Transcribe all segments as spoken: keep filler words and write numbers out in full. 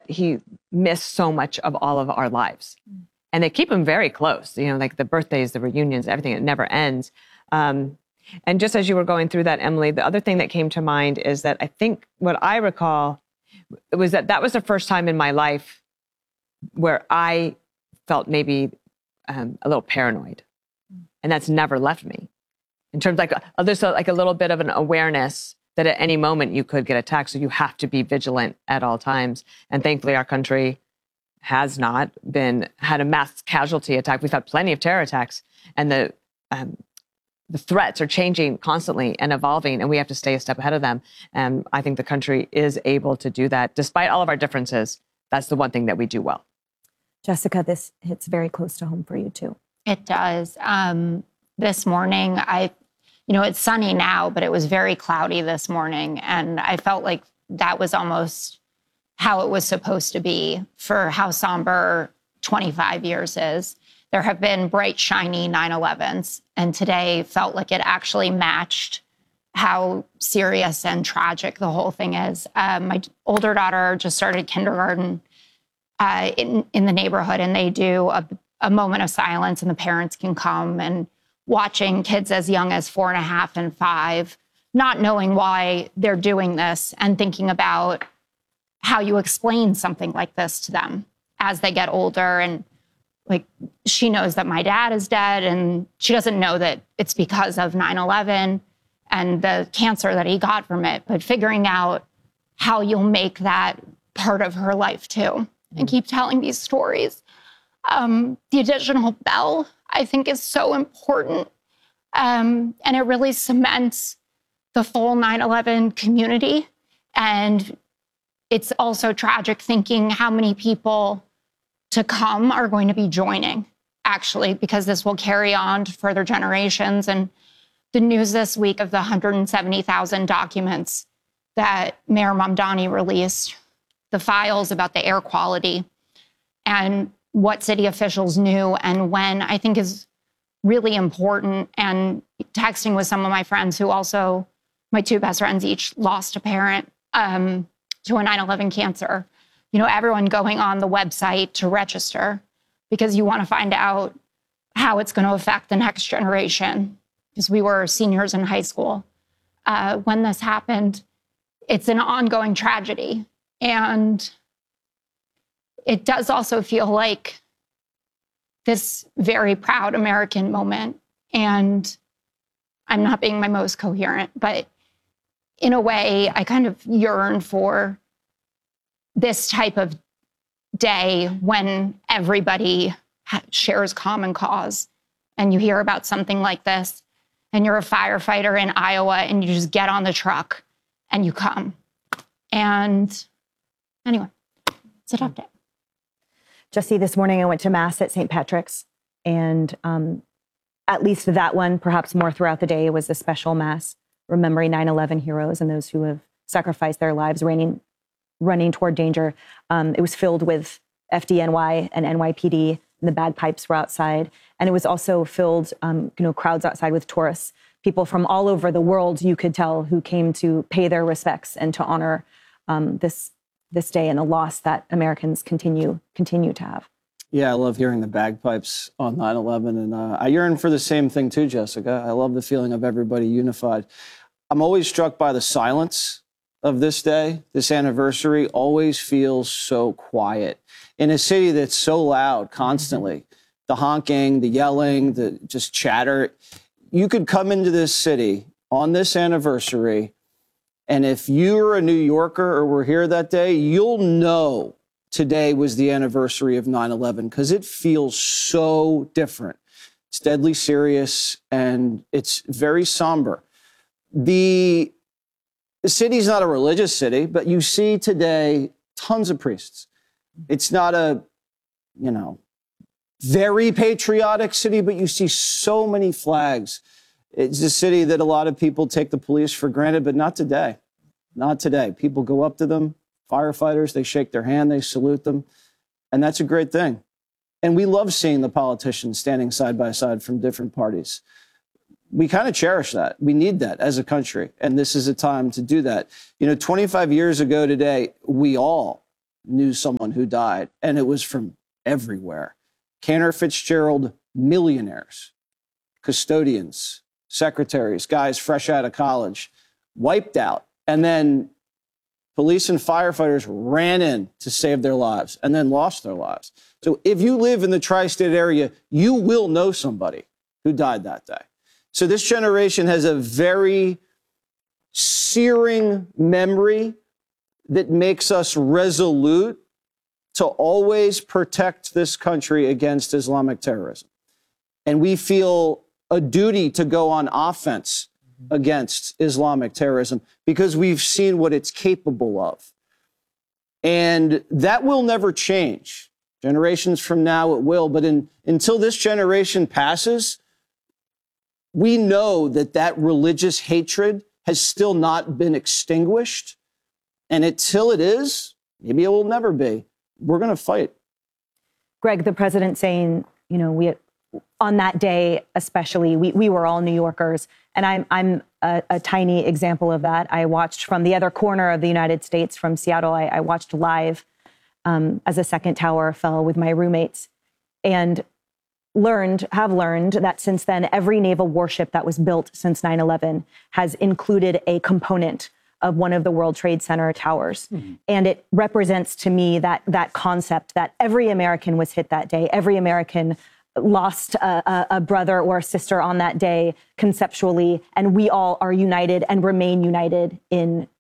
he missed so much of all of our lives. And they keep him very close, you know, like the birthdays, the reunions, everything, it never ends. Um, and just as you were going through that, Emily, the other thing that came to mind is that I think what I recall was that that was the first time in my life where I felt maybe um, a little paranoid. And that's never left me. In terms of like, uh, there's a, like a little bit of an awareness that at any moment you could get attacked. So you have to be vigilant at all times. And thankfully our country has not been, had a mass casualty attack. We've had plenty of terror attacks, and the um, the threats are changing constantly and evolving, and we have to stay a step ahead of them. And I think the country is able to do that. Despite all of our differences, that's the one thing that we do well. Jessica, this hits very close to home for you too. It does. Um, this morning, I, you know, it's sunny now, but it was very cloudy this morning. And I felt like that was almost how it was supposed to be for how somber twenty-five years is. There have been bright, shiny nine elevens, and today felt like it actually matched how serious and tragic the whole thing is. Um, my older daughter just started kindergarten uh, in, in the neighborhood, and they do a, a moment of silence, and the parents can come, and watching kids as young as four and a half and five, not knowing why they're doing this, and thinking about how you explain something like this to them as they get older. And like, she knows that my dad is dead, and she doesn't know that it's because of nine eleven and the cancer that he got from it, but figuring out how you'll make that part of her life too, mm-hmm. and keep telling these stories. Um, the additional bell, I think, is so important. Um, and it really cements the full nine eleven community. And it's also tragic thinking how many people to come are going to be joining, actually, because this will carry on to further generations. And the news this week of the one hundred seventy thousand documents that Mayor Mamdani released, the files about the air quality and what city officials knew and when, I think is really important. And texting with some of my friends who also, my two best friends each lost a parent um, to a nine eleven cancer. You know, everyone going on the website to register because you want to find out how it's going to affect the next generation. Because we were seniors in high school uh, when this happened. It's an ongoing tragedy. And it does also feel like this very proud American moment. And I'm not being my most coherent, but in a way, I kind of yearn for this type of day when everybody ha- shares common cause, and you hear about something like this, and you're a firefighter in Iowa, and you just get on the truck and you come. And anyway, it's a tough day. Jesse, this morning I went to Mass at Saint Patrick's, and um, at least that one, perhaps more throughout the day, was a special Mass remembering nine eleven heroes and those who have sacrificed their lives running, running toward danger. Um, it was filled with F D N Y and N Y P D, and the bagpipes were outside. And it was also filled, um, you know, crowds outside with tourists, people from all over the world, you could tell, who came to pay their respects and to honor um, this this day and the loss that Americans continue continue to have. Yeah, I love hearing the bagpipes on nine eleven, and uh, I yearn for the same thing too, Jessica. I love the feeling of everybody unified. I'm always struck by the silence of this day. This anniversary always feels so quiet in a city that's so loud constantly. The honking, the yelling, the just chatter. You could come into this city on this anniversary, and if you're a New Yorker or were here that day, you'll know today was the anniversary of nine eleven because it feels so different. It's deadly serious, and it's very somber. The, the city's not a religious city, but you see today tons of priests. It's not a, you know, very patriotic city, but you see so many flags. It's a city that a lot of people take the police for granted, but not today. Not today. People go up to them, firefighters, they shake their hand, they salute them, and that's a great thing. And we love seeing the politicians standing side by side from different parties. We kind of cherish that. We need that as a country, and this is a time to do that. You know, twenty-five years ago today, we all knew someone who died, and it was from everywhere. Cantor Fitzgerald millionaires, custodians, secretaries, guys fresh out of college, wiped out. And then police and firefighters ran in to save their lives and then lost their lives. So if you live in the tri-state area, you will know somebody who died that day. So this generation has a very searing memory that makes us resolute to always protect this country against Islamic terrorism. And we feel a duty to go on offense against Islamic terrorism because we've seen what it's capable of. And that will never change. Generations from now, it will. But in, until this generation passes, we know that that religious hatred has still not been extinguished. And until it is, maybe it will never be, we're going to fight. Greg, the president saying, you know, we on that day, especially, we, we were all New Yorkers. And I'm, I'm a, a tiny example of that. I watched from the other corner of the United States, from Seattle. I, I watched live um, as a second tower fell with my roommates, and learned, have learned that since then, every naval warship that was built since nine eleven has included a component of one of the World Trade Center towers. Mm-hmm. And it represents to me that, that concept that every American was hit that day. Every American lost a, a brother or a sister on that day conceptually, and we all are united and remain united in,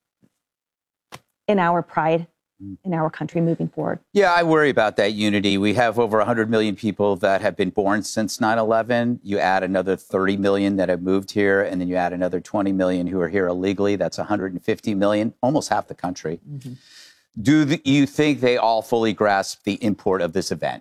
in our pride in our country moving forward. Yeah, I worry about that unity. We have over one hundred million people that have been born since nine eleven. You add another thirty million that have moved here, and then you add another twenty million who are here illegally. That's one hundred fifty million, almost half the country. Mm-hmm. Do the, you think they all fully grasp the import of this event?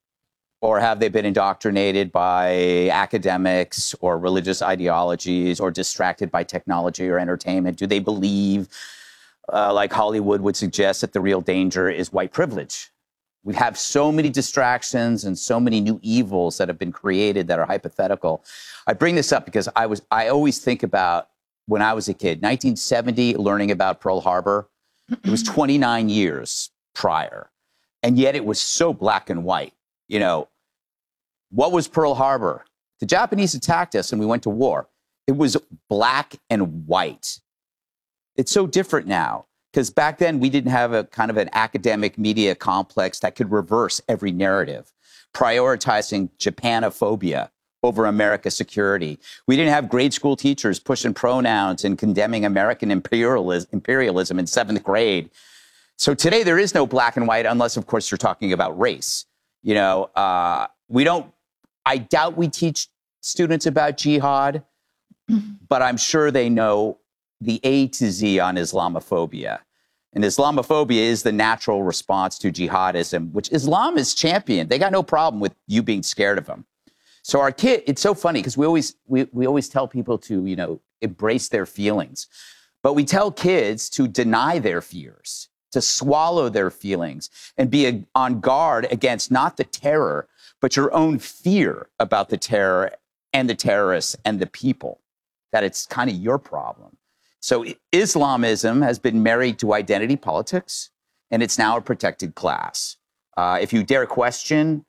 Or have they been indoctrinated by academics or religious ideologies or distracted by technology or entertainment? Do they believe, uh, like Hollywood would suggest, that the real danger is white privilege? We have so many distractions and so many new evils that have been created that are hypothetical. I bring this up because I was I always think about when I was a kid, nineteen seventy, learning about Pearl Harbor. It was twenty-nine years prior, and yet it was so black and white. You know, what was Pearl Harbor? The Japanese attacked us and we went to war. It was black and white. It's so different now because back then we didn't have a kind of an academic media complex that could reverse every narrative, prioritizing Japanophobia over America's security. We didn't have grade school teachers pushing pronouns and condemning American imperialism, imperialism in seventh grade. So today there is no black and white unless, of course, you're talking about race. You know, uh, we don't, I doubt we teach students about jihad, but I'm sure they know the A to Z on Islamophobia. And Islamophobia is the natural response to jihadism, which Islam is championed. They got no problem with you being scared of them. So our kid, it's so funny because we always, we, we always tell people to, you know, embrace their feelings, but we tell kids to deny their fears, to swallow their feelings and be a, on guard against not the terror, but your own fear about the terror and the terrorists and the people, that it's kind of your problem. So Islamism has been married to identity politics, and it's now a protected class. Uh, if you dare question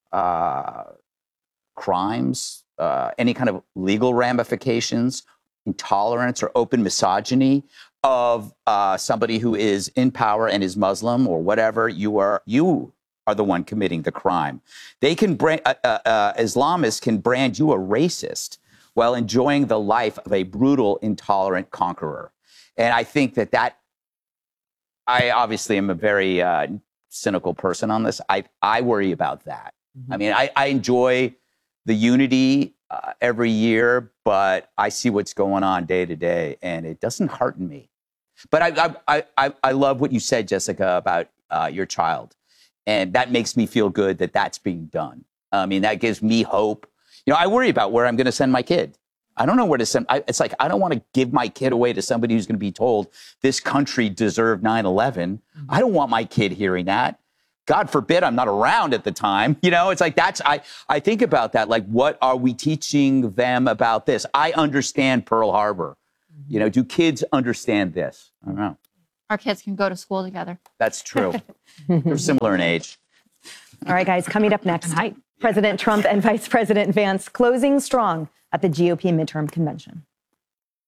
uh, crimes, uh, any kind of legal ramifications, intolerance or open misogyny of uh, somebody who is in power and is Muslim or whatever, you are you are the one committing the crime. They can brand, uh, uh, uh, Islamists can brand you a racist while enjoying the life of a brutal, intolerant conqueror. And I think that that, I obviously am a very uh, cynical person on this. I, I worry about that. Mm-hmm. I mean, I, I enjoy the unity uh, every year, but I see what's going on day to day, and it doesn't hearten me. But I, I, I, I love what you said, Jessica, about uh, your child. And that makes me feel good that that's being done. I mean, that gives me hope. You know, I worry about where I'm going to send my kid. I don't know where to send. I, it's like, I don't want to give my kid away to somebody who's going to be told this country deserved nine eleven. Mm-hmm. I don't want my kid hearing that. God forbid I'm not around at the time. You know, it's like, that's, I, I think about that. Like, what are we teaching them about this? I understand Pearl Harbor. Mm-hmm. You know, do kids understand this? I don't know. our kids can go to school together. That's true. They're similar in age. All right, guys, coming up next, height. President Trump and Vice President Vance closing strong at the G O P midterm convention.